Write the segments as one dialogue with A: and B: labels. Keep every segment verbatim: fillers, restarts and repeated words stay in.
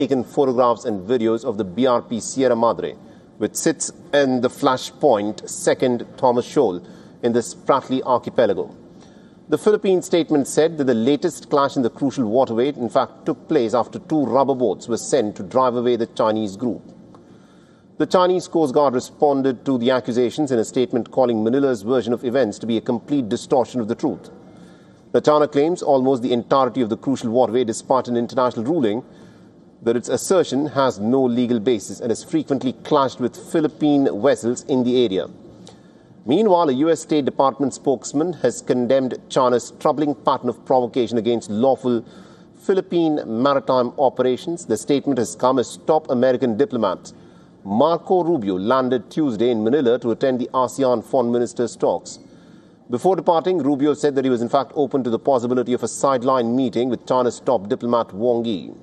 A: taken photographs and videos of the B R P Sierra Madre, which sits in the Flashpoint Second Thomas Shoal in the Spratly Archipelago. The Philippine statement said that the latest clash in the crucial waterway, in fact, took place after two rubber boats were sent to drive away the Chinese group. The Chinese Coast Guard responded to the accusations in a statement calling Manila's version of events to be a complete distortion of the truth. Natana claims almost the entirety of the crucial waterway, despite an international ruling that its assertion has no legal basis and has frequently clashed with Philippine vessels in the area. Meanwhile, a U S State Department spokesman has condemned China's troubling pattern of provocation against lawful Philippine maritime operations. The statement has come as top American diplomat Marco Rubio landed Tuesday in Manila to attend the ASEAN Foreign Ministers' talks. Before departing, Rubio said that he was in fact open to the possibility of a sideline meeting with China's top diplomat Wang Yi.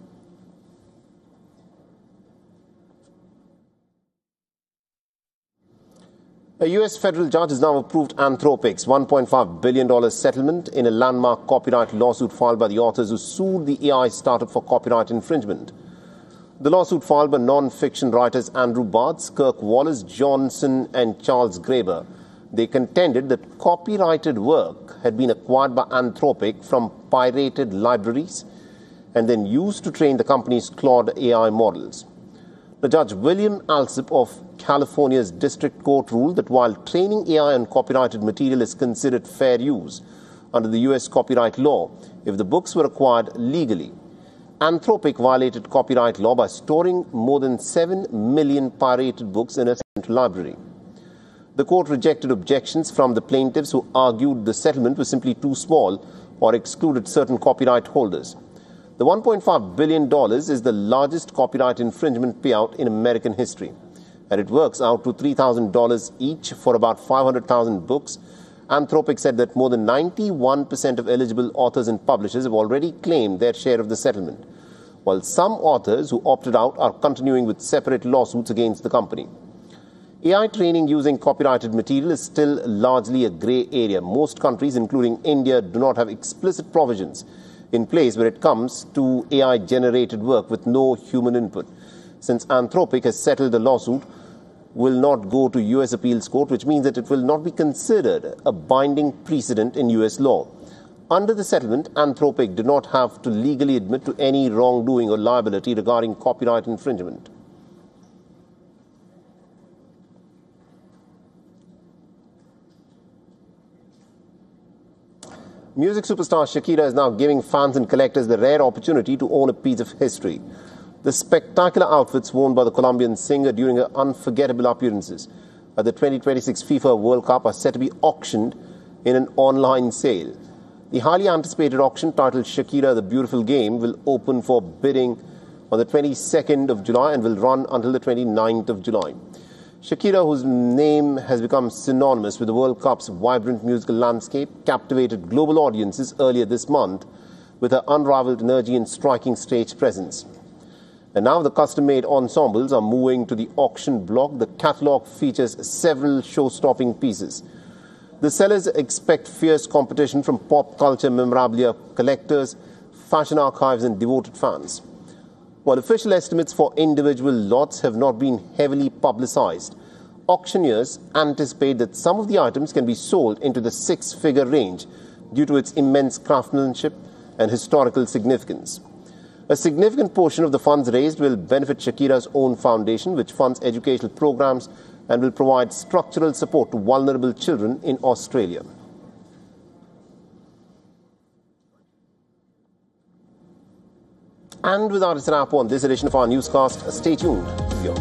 A: A U S federal judge has now approved Anthropic's one point five billion dollars settlement in a landmark copyright lawsuit filed by the authors who sued the A I startup for copyright infringement. The lawsuit filed by non-fiction writers Andrew Bartz, Kirk Wallace Johnson and Charles Graeber. They contended that copyrighted work had been acquired by Anthropic from pirated libraries and then used to train the company's Claude A I models. The Judge William Alsop of California's District Court ruled that while training A I on copyrighted material is considered fair use under the U S copyright law, if the books were acquired legally, Anthropic violated copyright law by storing more than seven million pirated books in a central library. The court rejected objections from the plaintiffs who argued the settlement was simply too small or excluded certain copyright holders. The one point five billion dollars is the largest copyright infringement payout in American history, and it works out to three thousand dollars each for about five hundred thousand books. Anthropic said that more than ninety-one percent of eligible authors and publishers have already claimed their share of the settlement, while some authors who opted out are continuing with separate lawsuits against the company. A I training using copyrighted material is still largely a grey area. Most countries, including India, do not have explicit provisions in place where it comes to A I-generated work with no human input. Since Anthropic has settled the lawsuit, will not go to U S appeals court, which means that it will not be considered a binding precedent in U S law. Under the settlement, Anthropic did not have to legally admit to any wrongdoing or liability regarding copyright infringement. Music superstar Shakira is now giving fans and collectors the rare opportunity to own a piece of history. The spectacular outfits worn by the Colombian singer during her unforgettable appearances at the twenty twenty-six FIFA World Cup are set to be auctioned in an online sale. The highly anticipated auction, titled Shakira: The Beautiful Game, will open for bidding on the twenty-second of July and will run until the twenty-ninth of July. Shakira, whose name has become synonymous with the World Cup's vibrant musical landscape, captivated global audiences earlier this month with her unrivaled energy and striking stage presence. And now the custom-made ensembles are moving to the auction block. The catalogue features several show-stopping pieces. The sellers expect fierce competition from pop culture memorabilia collectors, fashion archives and devoted fans. While official estimates for individual lots have not been heavily publicized, auctioneers anticipate that some of the items can be sold into the six-figure range due to its immense craftsmanship and historical significance. A significant portion of the funds raised will benefit Shakira's own foundation, which funds educational programs and will provide structural support to vulnerable children in Australia. And with that, it's a wrap on this edition of our newscast. Stay tuned. Yo.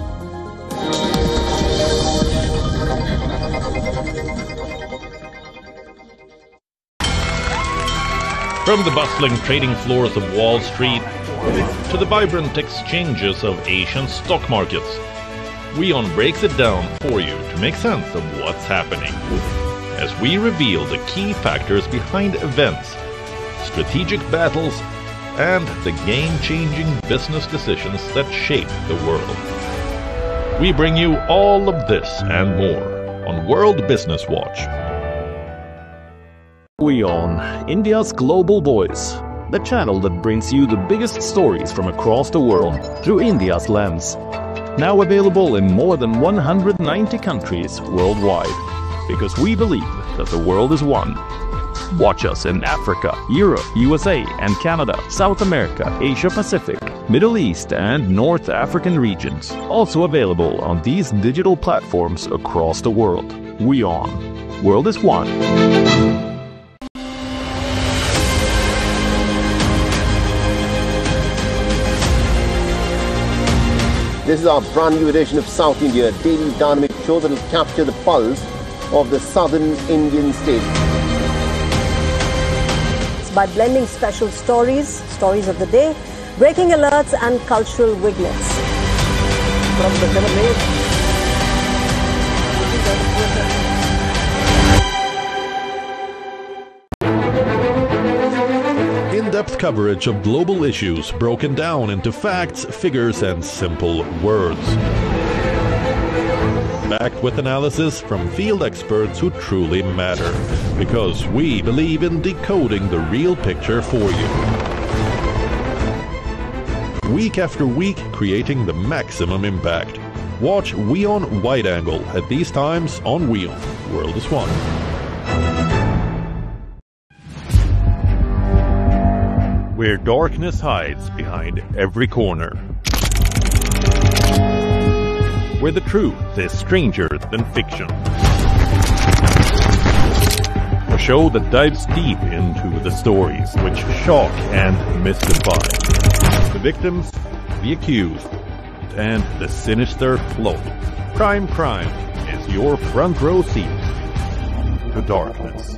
B: From the bustling trading floors of Wall Street to the vibrant exchanges of Asian stock markets, WION breaks it down for you to make sense of what's happening, as we reveal the key factors behind events, strategic battles, and the game-changing business decisions that shape the world. We bring you all of this and more on World Business Watch.
C: WION, India's global voice. the channel that brings you the biggest stories from across the world through India's lens. Now available in more than one hundred ninety countries worldwide. Because we believe that the world is one. Watch us in Africa, Europe, U S A and Canada, South America, Asia Pacific, Middle East and North African regions. Also available on these digital platforms across the world. WION. World is one.
A: This is our brand new edition of South India, a daily dynamic show that will capture the pulse of the southern Indian state.
D: By blending special stories, stories of the day, breaking alerts and cultural vignettes. From the
B: In-depth coverage of global issues broken down into facts, figures, and simple words. Backed with analysis from field experts who truly matter, because we believe in decoding the real picture for you. Week after week, creating the maximum impact. Watch WION Wide Angle at these times on WION. World is one. Where darkness hides behind every corner. Where the truth is stranger than fiction. A show that dives deep into the stories which shock and mystify. The victims, the accused, and the sinister plot. Crime Crime is your front row seat to darkness.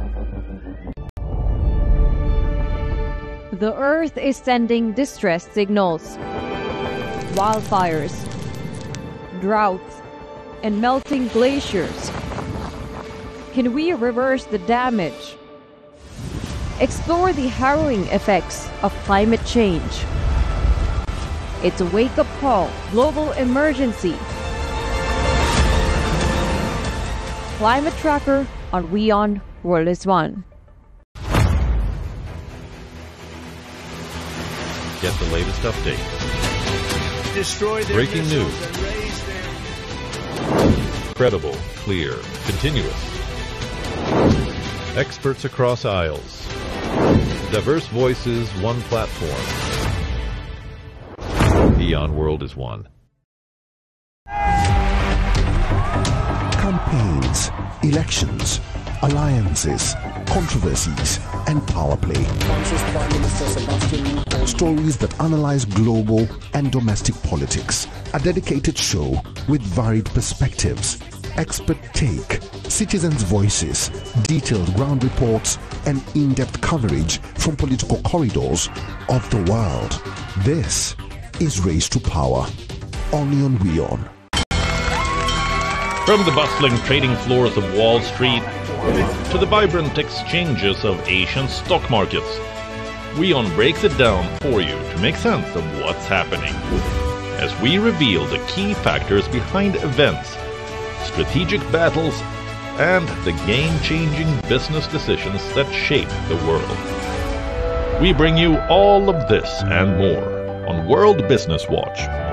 E: The Earth is sending distress signals. Wildfires, droughts, and melting glaciers. Can we reverse the damage? Explore the harrowing effects of climate change. It's a wake-up call, global emergency. Climate Tracker on WION, World is One.
B: Get the latest updates.
F: Destroy their
B: Breaking news. Credible, clear, continuous. Experts across aisles. Diverse voices, one platform. WION World is one.
G: Campaigns, elections, alliances, controversies, and power play. Stories that analyze global and domestic politics. A dedicated show with varied perspectives, expert take, citizens' voices, detailed ground reports, and in-depth coverage from political corridors of the world. This is Race to Power, only on WION.
B: From the bustling trading floors of Wall Street to the vibrant exchanges of Asian stock markets, WION breaks it down for you to make sense of what's happening, as we reveal the key factors behind events, strategic battles, and the game-changing business decisions that shape the world. We bring you all of this and more on World Business Watch.